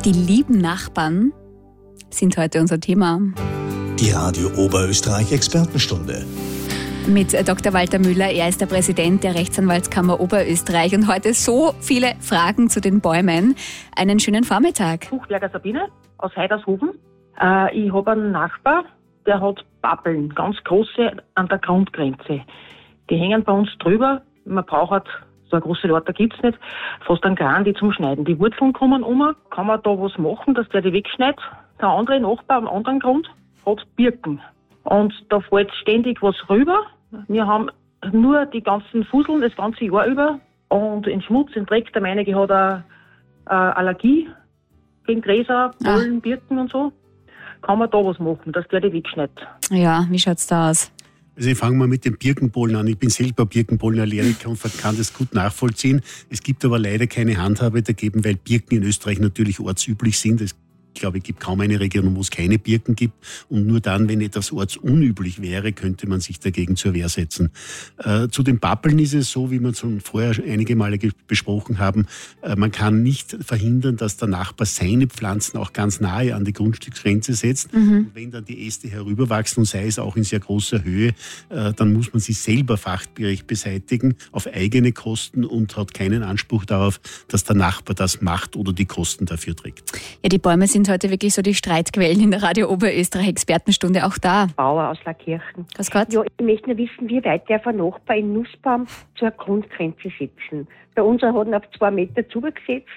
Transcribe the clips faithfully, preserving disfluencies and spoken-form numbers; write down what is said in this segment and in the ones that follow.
Die lieben Nachbarn sind heute unser Thema. Die Radio Oberösterreich Expertenstunde. Mit Doktor Walter Müller, er ist der Präsident der Rechtsanwaltskammer Oberösterreich und heute so viele Fragen zu den Bäumen. Einen schönen Vormittag. Buchberger Sabine aus Heidershofen. Äh, ich habe einen Nachbar, der hat Pappeln, ganz große an der Grundgrenze. Die hängen bei uns drüber. Man braucht, so eine große Latte gibt's nicht, fast einen Kran, die zum Schneiden. Die Wurzeln kommen um. Kann man da was machen, dass der die wegschneidet? Der andere Nachbar am anderen Grund hat Birken. Und da fällt ständig was rüber. Wir haben nur die ganzen Fusseln das ganze Jahr über. Und in Schmutz, in Dreck, der meinige hat eine, eine Allergie gegen Gräser, Pollen, ah. Birken und so. Kann man da was machen, dass der die wegschneidet? Ja, wie schaut's da aus? Also ich fange mal mit den Birkenpollen an. Ich bin selber Birkenpollenallergiker und kann das gut nachvollziehen. Es gibt aber leider keine Handhabe dagegen, weil Birken in Österreich natürlich ortsüblich sind. Es Ich glaube, es gibt kaum eine Region, wo es keine Birken gibt. Und nur dann, wenn etwas ortsunüblich wäre, könnte man sich dagegen zur Wehr setzen. Äh, zu den Pappeln ist es so, wie wir schon vorher einige Male ge- besprochen haben, äh, man kann nicht verhindern, dass der Nachbar seine Pflanzen auch ganz nahe an die Grundstücksgrenze setzt. Mhm. Und wenn dann die Äste herüberwachsen, und sei es auch in sehr großer Höhe, äh, dann muss man sie selber fachgerecht beseitigen, auf eigene Kosten und hat keinen Anspruch darauf, dass der Nachbar das macht oder die Kosten dafür trägt. Ja, die Bäume sind heute wirklich so die Streitquellen in der Radio Oberösterreich Expertenstunde auch da. Bauer aus Lackirchen. Grüß Gott. Ja, ich möchte nur wissen, wie weit der von Nachbar in Nussbaum zur Grundgrenze setzen. Bei uns hat ihn auf zwei Meter zugesetzt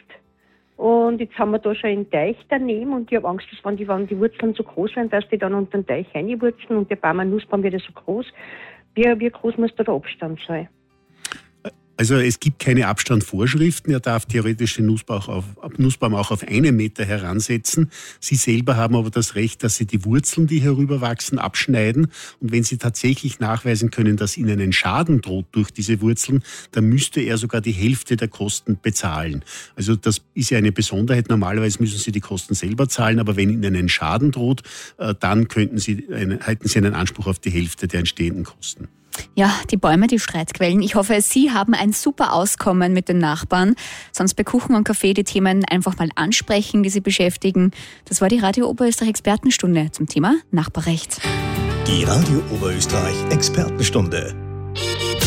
und jetzt haben wir da schon einen Teich daneben und ich habe Angst, dass wenn die, wenn die Wurzeln so groß sind, dass die dann unter den Teich reinwurzeln und der Baum, ein Nussbaum wird ja so groß. Wie, wie groß muss da der Abstand sein? Also es gibt keine Abstandvorschriften. Er darf theoretisch den Nussbaum, auf, Nussbaum auch auf einen Meter heransetzen. Sie selber haben aber das Recht, dass Sie die Wurzeln, die herüberwachsen, abschneiden. Und wenn Sie tatsächlich nachweisen können, dass Ihnen ein Schaden droht durch diese Wurzeln, dann müsste er sogar die Hälfte der Kosten bezahlen. Also das ist ja eine Besonderheit. Normalerweise müssen Sie die Kosten selber zahlen, aber wenn Ihnen ein Schaden droht, dann könnten Sie einen, hätten Sie einen Anspruch auf die Hälfte der entstehenden Kosten. Ja, die Bäume, die Streitquellen. Ich hoffe, Sie haben ein super Auskommen mit den Nachbarn. Sonst bei Kuchen und Kaffee die Themen einfach mal ansprechen, die Sie beschäftigen. Das war die Radio Oberösterreich Expertenstunde zum Thema Nachbarrecht. Die Radio Oberösterreich Expertenstunde.